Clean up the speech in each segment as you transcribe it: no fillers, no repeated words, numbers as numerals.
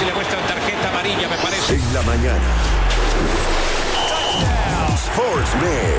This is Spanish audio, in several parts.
y le muestran tarjeta amarilla, me parece. En la mañana. Sports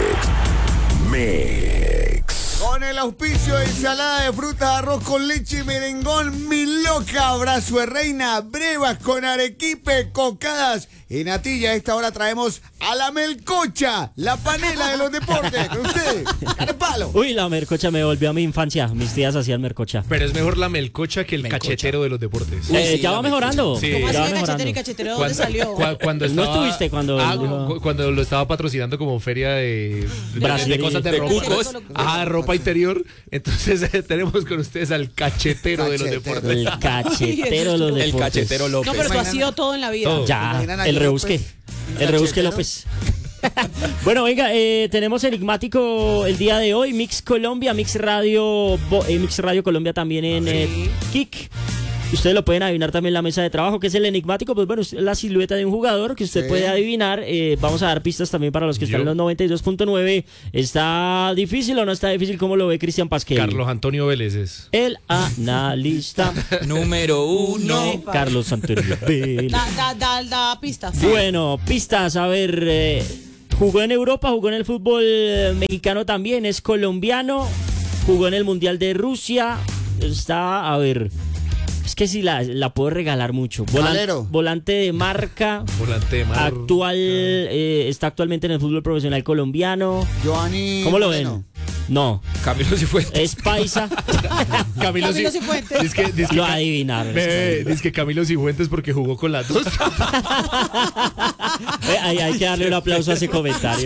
Mix. Con el auspicio de ensalada de frutas, arroz con leche y merengón, mi loca, abrazo de reina, brevas con arequipe, cocadas. En Atilla a esta hora traemos a la melcocha, la panela de los deportes. Con ustedes, Carepalo. Uy, la melcocha me volvió a mi infancia. Mis tías hacían melcocha. Pero es mejor la melcocha que el cachetero de los deportes. Ya va mejorando. Sí. ¿Cómo Ya así va el cachetero mejorando. y cachetero? ¿Dónde salió? Cuando No estaba, estuviste cuando cuando lo estaba patrocinando como feria de Brasil, cosas de de ropa. cucos. Ropa interior. Entonces tenemos con ustedes al cachetero de los deportes. el cachetero de los deportes. El cachetero No, López. pero tú has sido todo en la vida. Todo. Ya, ¿Imaginan a el López? rebusque. El rebusque López. Bueno, venga, tenemos enigmático el día de hoy. Mix Colombia, Mix Radio Colombia también en Kik. Ustedes lo pueden adivinar también en la mesa de trabajo, que es el enigmático. Pues bueno, es la silueta de un jugador que usted puede adivinar. Vamos a dar pistas también para los que están en los 92.9. ¿Está difícil o no está difícil? ¿Cómo lo ve Cristian Pasquel? Carlos Antonio Vélez es. El analista Número 1. Carlos Antonio Vélez. Da pistas. Bueno, pistas, a ver, jugó en Europa, jugó en el fútbol mexicano también, es colombiano, jugó en el Mundial de Rusia, está, a ver, es que si la puedo regalar mucho. Valero. Volante de marca, Volante de marca. está actualmente en el fútbol profesional colombiano. Giovanni ¿Cómo lo Moreno. ven? No, Camilo Cifuentes. es paisa. Camilo Cifuentes. Dice Lo adivinaron. que Camilo Cifuentes porque jugó con las dos. Hay que darle un aplauso a ese comentario.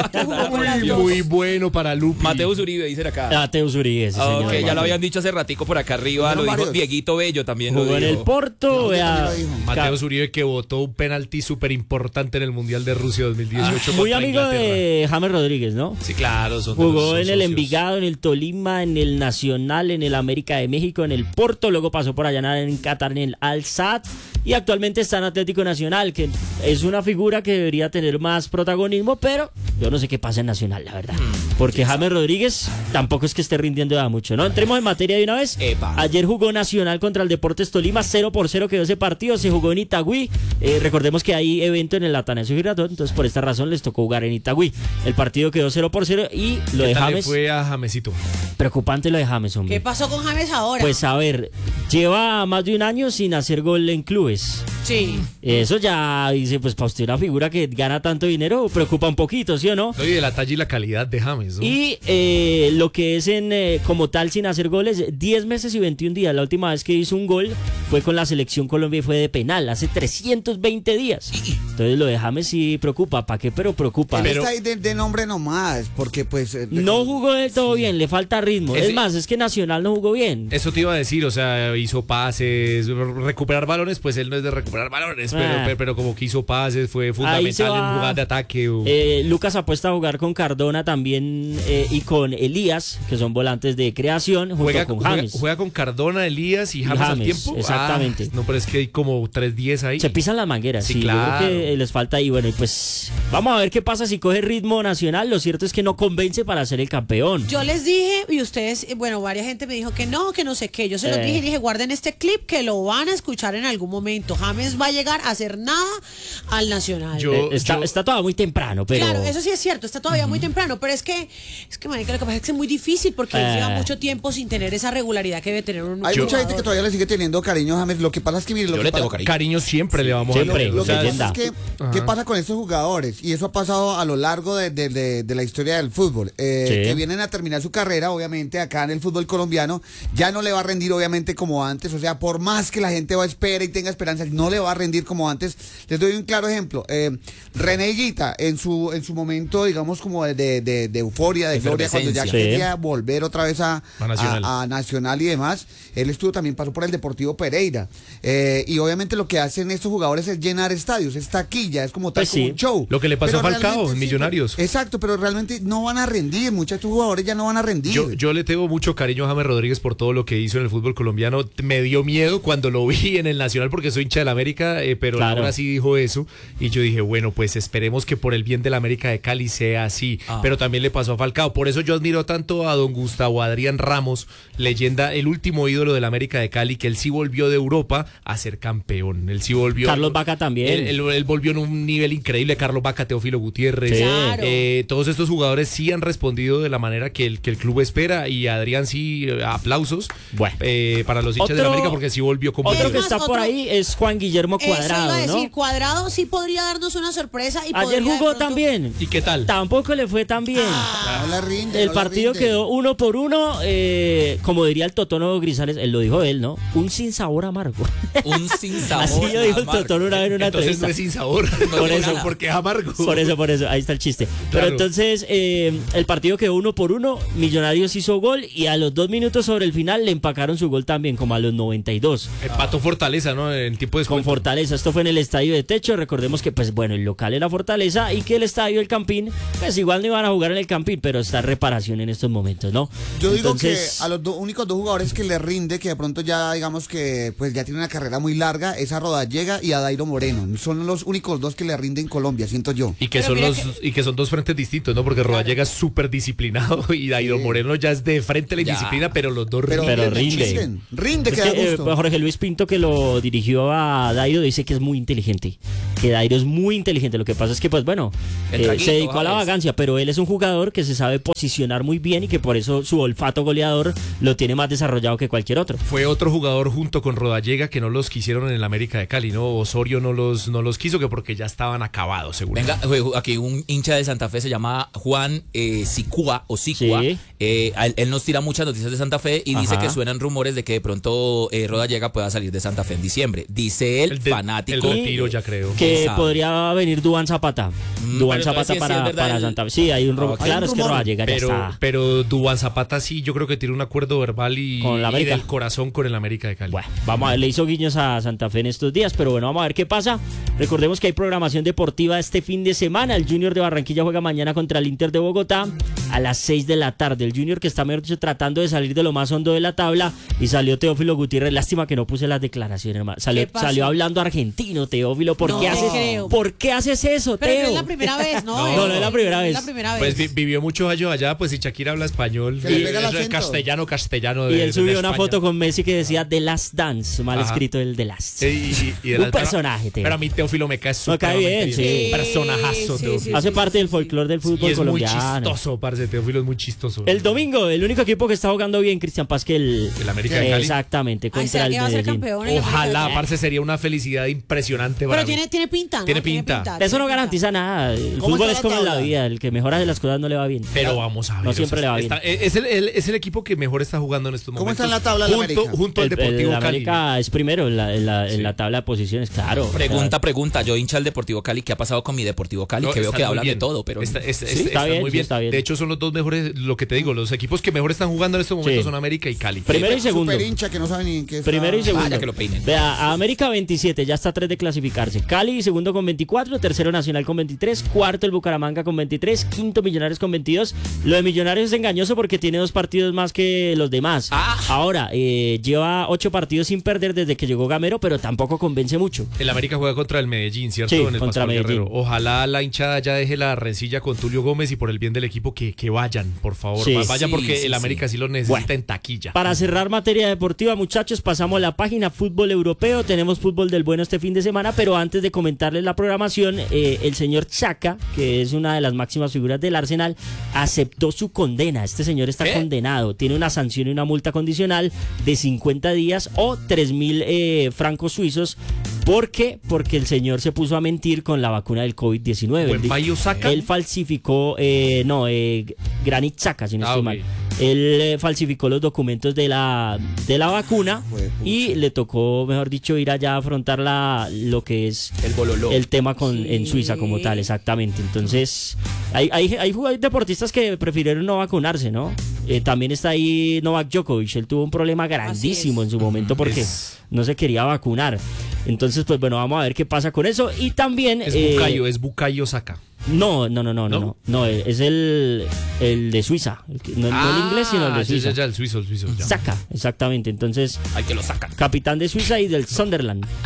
Muy bueno para Lupi. Mateus Uribe, dicen acá. Mateus Uribe, ese señor. Ok, ya lo habían dicho hace ratico por acá arriba. Lo dijo varios. Dieguito Bello también. Jugó lo en dijo. el Porto, vea. lo dijo. Mateus Uribe que votó un penalti súper importante en el Mundial de Rusia 2018. Muy contra amigo Inglaterra. de James Rodríguez, ¿no? Sí, claro. Jugó en el Envigado, en el Tolima, en el Nacional, en el América de México, en el Porto, luego pasó por allá en Qatar, en el Al-Sadd, y actualmente está en Atlético Nacional, que es una figura que debería tener más protagonismo, pero yo no sé qué pasa en Nacional, la verdad. Porque James Rodríguez tampoco es que esté rindiendo ya mucho, ¿no? Entremos en materia de una vez. Epa. Ayer jugó Nacional contra el Deportes Tolima, 0-0 quedó ese partido, se jugó en Itagüí. Recordemos que hay evento en el Atanasio Girardot, entonces por esta razón les tocó jugar en Itagüí. El partido quedó 0-0 y lo de ¿Qué tal le James, fue a Jamesito? preocupante lo de James, hombre. ¿Qué pasó con James ahora? Pues a ver, lleva más de un año sin hacer gol en clubes. Sí. Eso ya dice, pues para usted una figura que gana tanto dinero, preocupa un poquito, ¿sí o no? No, y de la talla y la calidad de James, ¿no? Y lo que es como tal sin hacer goles, 10 meses y 21 días. La última vez que hizo un gol fue con la selección Colombia y fue de penal, hace 320 días. Entonces lo de James sí preocupa, ¿para qué? Pero preocupa. Él está ahí de nombre nomás, porque pues... No jugó del todo bien, le falta ritmo. Ese- Es más, es que Nacional no jugó bien. Eso te iba a decir, o sea, hizo pases, recuperar balones, pues él no es de recuperar balones, pero como que hizo pases, fue fundamental en va. jugadas de ataque. Lucas apuesta a jugar con Cardona también y con Elías, que son volantes de creación, junto con James. Juega con Cardona, Elías y James al James, tiempo. exactamente. No, pero es que hay como 3-10 ahí. Se pisan las mangueras, Sí, sí, yo claro. creo que les falta ahí. Bueno, y pues vamos a ver qué pasa si coge ritmo Nacional. Lo cierto es que no convence para ser el campeón. Yo les dije, y ustedes, bueno, varias gente me dijo que no sé qué. Yo se los dije y dije, guarden este clip que lo van a escuchar en algún momento. James va a llegar a hacer nada al Nacional. Está todavía muy temprano, pero... Claro, eso sí es cierto, está todavía muy temprano, pero es que marica, lo que pasa es que es muy difícil porque él lleva mucho tiempo sin tener esa regularidad que debe tener un Hay mucha jugador. gente que todavía le sigue teniendo cariño a James. Lo que pasa es que, mire, Yo le tengo cariño. Cariño siempre le vamos Siempre. a tener. Lo O que sea, leyenda. pasa es que, ¿qué pasa con estos jugadores? Y eso ha pasado a lo largo de la historia del fútbol. Que vienen a terminar su carrera, obviamente, acá en el fútbol colombiano. Ya no le va a rendir, obviamente, como antes. O sea, por más que la gente va a esperar y tenga esperanza, no le va a rendir como antes. Les doy un claro ejemplo. René Higuita, en su momento, digamos, como de euforia, de gloria, cuando ya Efervescencia. quería volver otra vez a Nacional y demás, él también pasó por el Deportivo Pereira. Y obviamente lo que hacen estos jugadores es llenar estadios, es taquilla, es como tal, Pues como sí. un show. Lo que le pasó Pero a Falcao realmente en Millonarios. Exacto, pero realmente no van a rendir, muchachos jugadores ya no van a rendir. Yo le tengo mucho cariño a James Rodríguez por todo lo que hizo en el fútbol colombiano. Me dio miedo cuando lo vi en el Nacional porque soy hincha del América, pero Claro. ahora sí dijo eso. Y yo dije, bueno, pues esperemos que por el bien de la América de Cali sea así. Pero también le pasó a Falcao. Por eso yo admiro tanto a don Gustavo Adrián Ramos, leyenda, el último ídolo del América de Cali, que él sí volvió pero de Europa a ser campeón. Él sí volvió. Carlos Vaca también. Él volvió en un nivel increíble. Carlos Vaca, Teófilo Gutiérrez. Sí. Claro. Todos estos jugadores sí han respondido de la manera que el club espera. Y Adrián sí, aplausos Bueno. para los hinchas de la América porque sí volvió como. Otro que Es más, está por otro- ahí es Juan Guillermo Eso iba Cuadrado, a decir, ¿no? Cuadrado sí podría darnos una sorpresa. Y Ayer podría de jugó pronto- también. ¿Y qué tal? Tampoco le fue tan bien. No la rinde. El no la partido rinde. quedó 1-1, como diría el Totono Grisales, él lo dijo él, ¿no? Un sin sabor amargo. Un sin sabor. Así lo dijo el amargo. Totono una vez en una Entonces entrevista. no es sin sabor. Por eso. porque es amargo. Por eso, ahí está el chiste. Pero Claro. entonces, el partido quedó 1-1, Millonarios hizo gol y a los 2 minutos sobre el final le empacaron su gol también, como a los 92. Empató Fortaleza, ¿no? En tiempo de Con descuento. Fortaleza, esto fue en el estadio de techo, recordemos que pues bueno, el local era Fortaleza y que el estadio del Campín, pues igual no iban a jugar en el Campín, pero está en reparación en estos momentos, ¿no? Yo digo Entonces, que a los únicos dos jugadores que le rinde, que de pronto ya digamos que pues ya tiene una carrera muy larga, es a Rodallega y a Dairo Moreno. Son los únicos dos que le rinden en Colombia, siento yo. Y que Pero son mira y que son dos frentes distintos, ¿no? Porque Rodallega es súper disciplinado y Dairo Moreno ya es de frente a la Ya. indisciplina, pero los dos Pero, Pero rinde. rinde. Rinde, es que da que, gusto. Jorge Luis Pinto, que lo dirigió a Dairo, dice que es muy inteligente. Que Dairo es muy inteligente. Lo que pasa es que, pues bueno, El traguito, se dedicó a la Javes. vagancia, pero él es un jugador que se sabe posicionar muy bien y que por eso su olfato goleador lo tiene más desarrollado que cualquier otro. Fue otro jugador junto con Rodallega que no los quisieron en el América de Cali, ¿no? Osorio no los quiso, que porque ya estaban acabados, seguro. Venga, aquí un hincha de Santa Fe se llama Juan Sicua o Sicua. Sí. Él nos tira muchas noticias de Santa Fe y dice Ajá. que suenan rumores de que de pronto Rodallega pueda salir de Santa Fe en diciembre. Dice él, fanático. El retiro, ya creo. Que ¿Quién sabe? podría venir Duván Zapata. Duván pero Zapata entonces sí es para verdad Santa Fe. Sí, hay un rumor. Ok. Claro, Hay es un que rumor. Rodallega ya está. Pero Duván Zapata sí, yo creo que tiene un acuerdo verbal y, Con la y América. del corazón con el América de Cali. Bueno, vamos a ver, le hizo guiños a Santa Fe en estos días, pero bueno, vamos a ver qué pasa. Recordemos que hay programación deportiva este fin de semana. El Junior de Barranquilla juega mañana contra el Inter de Bogotá a las 6 de la tarde. El Junior que está, mejor dicho, tratando de salir de lo más hondo de la tabla y salió Teófilo Gutiérrez. Lástima que no puse las declaraciones, hermano. ¿Qué pasó? Salió hablando argentino, Teófilo. ¿Por No qué te haces, creo. ¿por qué haces eso, Pero Teo? no es la primera vez, ¿no? No, no es la primera vez. Es la primera vez. Pues vivió muchos años allá, pues si Shakira habla español, Se le pega el eso es acento. castellano. Y de- él subió de una España. foto con Messi que decía The Last Dance, mal Ajá. escrito el The Last. Y de Un la- personaje, Teo. Pero a mí Teófilo me cae súper cae bien, sí. Personajazo, Sí, Teófilo. sí, Hace parte del folclore del Y fútbol es muy colombiano. chistoso, parce. Teófilo es muy chistoso. El domingo, el único equipo que está jugando bien, Cristian Paz, que el América de Cali. Exactamente, Ay, contra ¿será el que va a ser Medellín. campeón? en la Ojalá, América? parce, sería una felicidad impresionante para Pero mí. tiene pinta, ¿no? Tiene pinta. Eso tiene no pinta. garantiza nada. El ¿Cómo fútbol está es la como en la tabla? vida, el que mejora de las cosas no le va bien. Pero vamos a ver. No o sea, siempre le va bien. es el equipo que mejor está jugando en estos ¿Cómo momentos. está en la tabla el América? Junto al Deportivo el Cali. América es primero en la Sí. tabla de posiciones, claro. Pregunta, yo hincha al Deportivo Cali, ¿qué ha pasado con mi Deportivo Cali? No, que veo están que muy hablan de bien. todo, pero Está bien, muy sí, bien. está bien. De hecho, son los dos mejores, lo que te digo, los equipos que mejor están jugando en estos momentos Sí. son América y Cali. Primero y segundo. Super hincha que no sabe ni en qué está. Primero y segundo. Vaya que lo peinen. Vea, a América 27, ya está a 3 de clasificarse. Cali segundo con 24, tercero Nacional con 23, cuarto el Bucaramanga con 23, quinto Millonarios con 22. Lo de Millonarios es engañoso porque tiene 2 partidos más que los demás. Ahora, lleva 8 partidos sin perder desde que llegó Gamero, pero tampoco convence mucho. El América juega contra el Medellín, ¿cierto? Sí, en el contra Pascual Medellín. Guerrero. Ojalá la hinchada ya deje la rencilla con Tulio Gómez y por el bien del equipo que vayan, por favor. Sí. Vayan porque Sí, el América sí lo necesita Bueno. en taquilla. Para cerrar materia deportiva, muchachos, pasamos a la página fútbol europeo. Tenemos fútbol del bueno este fin de semana, pero antes de comentarles la programación, el señor Xhaka, que es una de las máximas figuras del Arsenal, aceptó su condena. Este señor está condenado. Tiene una sanción y una multa condicional de 50 días o 3.000 francos suizos. ¿Por qué? Porque el señor se puso a mentir con la vacuna del COVID-19. ¿Buen payo Xhaka? Él falsificó, Granit Xhaka, si no estoy ok. mal. Él falsificó los documentos de la vacuna y le tocó, mejor dicho, ir allá a afrontar lo que es el bololó. el tema en Suiza como tal, exactamente. Entonces, hay deportistas que prefirieron no vacunarse, ¿no? También está ahí Novak Djokovic, él tuvo un problema grandísimo en su momento porque no se quería vacunar. Entonces, pues bueno, vamos a ver qué pasa con eso. Y también... Es Bukayo Saka. No, es el de Suiza. No el inglés, sino el de Suiza. Ya, el suizo. Ya. Saka, exactamente. Entonces, Hay que lo sacan. capitán de Suiza y del Sunderland.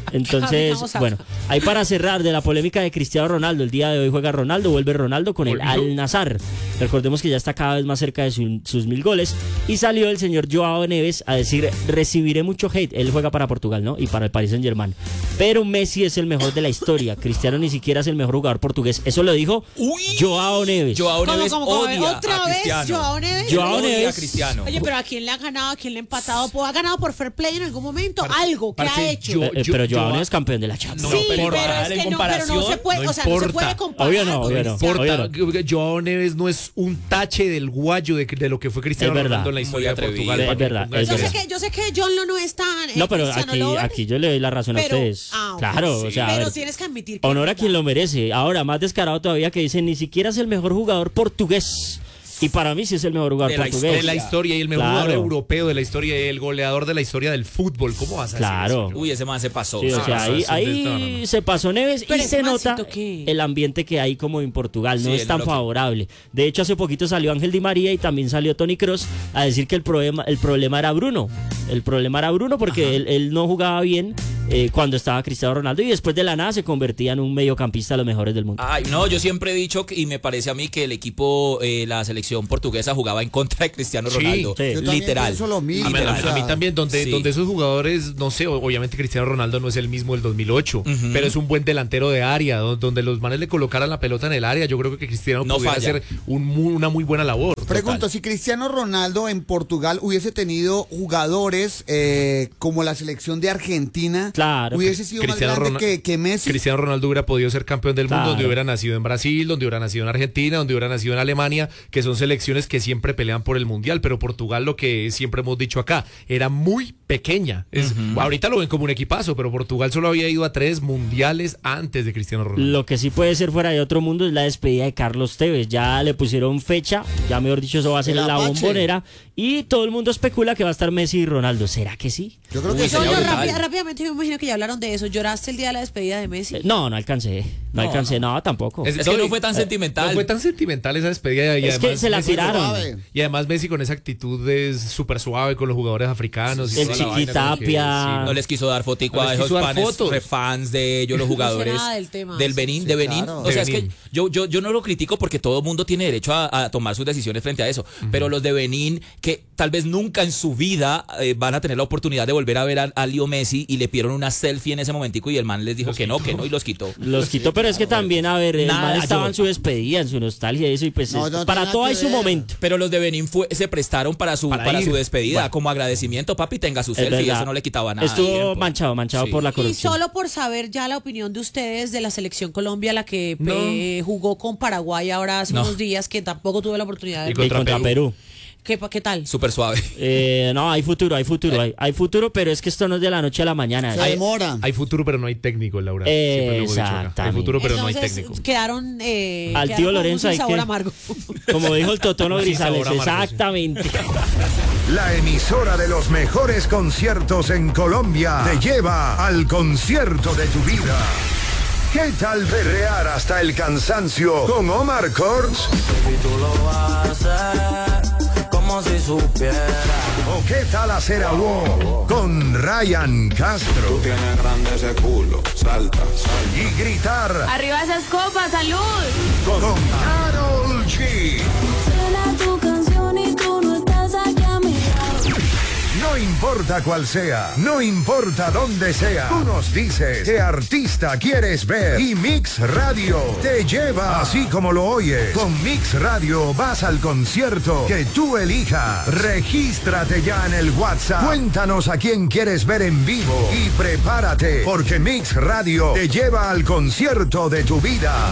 Entonces, bueno, ahí para cerrar de la polémica de Cristiano Ronaldo, el día de hoy juega Ronaldo, vuelve Ronaldo con el Al-Nassr. Recordemos que ya está cada vez más cerca de sus 1000 goles. Y salió el señor Joao Neves a decir, recibiré mucho hate. Él juega para Portugal, ¿no? Y para el Paris Saint-Germain. Pero Messi es el mejor de la historia. Cristiano ni siquiera es el mejor jugador portugués. Eso lo dijo Joao Neves. Joao Neves odia ¿Otra a vez Cristiano. Joao Neves? Joao Odia Neves. a Cristiano. Oye, pero ¿a quién le ha ganado? ¿A quién le ha empatado? ¿Ha ganado por fair play en algún momento? Algo que ha hecho. Pero Joao Neves es campeón de la Champions. Sí, pero es que no, pero no se puede, o sea, no se puede comparar. Obvio no, con obvio no. Cristiano. Joao Neves no es un tache del guayo de lo que fue Cristiano Ronaldo en la historia de Portugal. Es verdad. Yo sé que John no es tan... No, pero Cristiano aquí yo le doy la razón a ustedes. Claro, o sea, pero tienes que admitir que... Honor a quien lo merece. Ahora, más descarado todavía que dicen, ni siquiera es el mejor jugador portugués. Y para mí sí es el mejor jugador portugués. De la historia y el mejor jugador europeo de la historia y el goleador de la historia del fútbol. ¿Cómo vas a decir eso? Uy, ese man se pasó. Sí, o sea, ahí se pasó Neves y se nota el ambiente que hay como en Portugal. No es tan favorable. De hecho, hace poquito salió Ángel Di María y también salió Toni Kroos a decir que el problema era Bruno. El problema era Bruno porque él no jugaba bien cuando estaba Cristiano Ronaldo y después de la nada se convertía en un mediocampista de los mejores del mundo. Ay, no, yo siempre he dicho y me parece a mí que el equipo, la selección portuguesa jugaba en contra de Cristiano Ronaldo. Sí. Literal. Lo mismo, a mí también, donde esos jugadores, no sé, obviamente Cristiano Ronaldo no es el mismo del 2008, pero es un buen delantero de área, donde los manes le colocaran la pelota en el área. Yo creo que Cristiano pudiera hacer una muy buena labor. Pregunto, si Cristiano Ronaldo en Portugal hubiese tenido jugadores como la selección de Argentina, hubiese sido más grande que Messi. Cristiano Ronaldo hubiera podido ser campeón del mundo, donde hubiera nacido en Brasil, donde hubiera nacido en Argentina, donde hubiera nacido en Alemania, que son selecciones que siempre pelean por el mundial, pero Portugal, lo que siempre hemos dicho acá, era muy pequeña. Ahorita lo ven como un equipazo, pero Portugal solo había ido a 3 mundiales antes de Cristiano Ronaldo. Lo que sí puede ser fuera de otro mundo es la despedida de Carlos Tevez. Ya le pusieron fecha, ya mejor dicho, eso va a ser en la Bombonera y todo el mundo especula que va a estar Messi y Ronaldo. ¿Será que sí? Yo creo que sí. Rápidamente me imagino que ya hablaron de eso. ¿Lloraste el día de la despedida de Messi? No alcancé. No, tampoco. Es que no fue tan sentimental. No fue tan sentimental esa despedida. Y es además, que se la tiraron. Y además Messi con esa actitud es súper suave con los jugadores africanos. El Chiquitapia. No les quiso dar fotico a esos fans de ellos, los jugadores del Benín. Claro. O sea, es que yo no lo critico porque todo el mundo tiene derecho a tomar sus decisiones frente a eso. Pero los de Benín, que tal vez nunca en su vida van a tener la oportunidad de volver a ver a Leo Messi, y le pidieron una selfie en ese momentico y el man les dijo que no y los quitó. Los quitó, pero es que también, a ver, el man estaba en su despedida, en su nostalgia y eso, y pues para todo hay su momento. Pero los de Benín se prestaron para su despedida, como agradecimiento, papi, tenga su selfie, eso no le quitaba nada. Estuvo manchado por la corrupción. Y solo por saber ya la opinión de ustedes de la selección Colombia, la que jugó con Paraguay ahora hace unos días, que tampoco tuve la oportunidad de ver. Contra Perú. ¿Qué tal? Súper suave. No, hay futuro, pero es que esto no es de la noche a la mañana. Se demora. Hay futuro, pero no hay técnico, Laura. Exactamente. Hay futuro, pero entonces, no hay técnico. Quedaron al tío Lorenzo hay sabor que, amargo. como dijo el Totono Grisales, exactamente. La emisora de los mejores conciertos en Colombia te lleva al concierto de tu vida. ¿Qué tal berrear hasta el cansancio con Omar Courtz? Como si supiera. ¿O qué tal hacer a WoW con Ryan Castro? Tú tienes grande ese culo, salta. Y gritar ¡arriba esas copas, salud! Con Karol G. Suena tu canción y tú no estás aquí a mi lado. No importa cuál sea, no importa dónde sea, tú nos dices qué artista quieres ver y Mix Radio te lleva, así como lo oyes. Con Mix Radio vas al concierto que tú elijas. Regístrate ya en el WhatsApp. Cuéntanos a quién quieres ver en vivo y prepárate, porque Mix Radio te lleva al concierto de tu vida.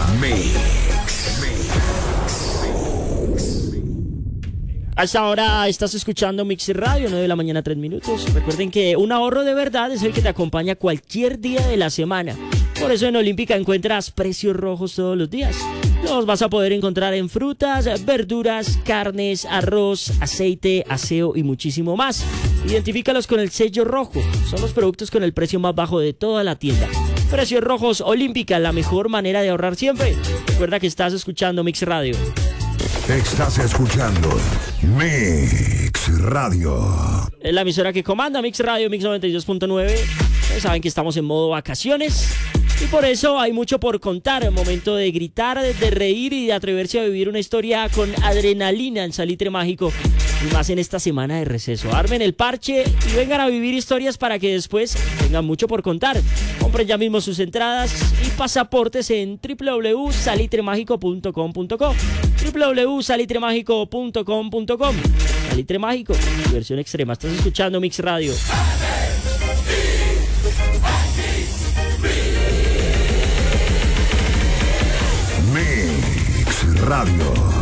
Hasta ahora estás escuchando Mix Radio, 9 de la mañana, 3 minutos. Recuerden que un ahorro de verdad es el que te acompaña cualquier día de la semana. Por eso en Olímpica encuentras precios rojos todos los días. Los vas a poder encontrar en frutas, verduras, carnes, arroz, aceite, aseo y muchísimo más. Identifícalos con el sello rojo. Son los productos con el precio más bajo de toda la tienda. Precios rojos Olímpica, la mejor manera de ahorrar siempre. Recuerda que estás escuchando Mix Radio. Estás escuchando Mix Radio. Es la emisora que comanda Mix Radio, Mix 92.9. Ustedes saben que estamos en modo vacaciones y por eso hay mucho por contar. Momento de gritar, de reír y de atreverse a vivir una historia con adrenalina en Salitre Mágico. Y más en esta semana de receso. Armen el parche y vengan a vivir historias para que después tengan mucho por contar. Compren ya mismo sus entradas y pasaportes en www.salitremagico.com.co www.salitremagico.com.com. Salitre Mágico, diversión extrema. Estás escuchando Mix Radio. Mix Radio.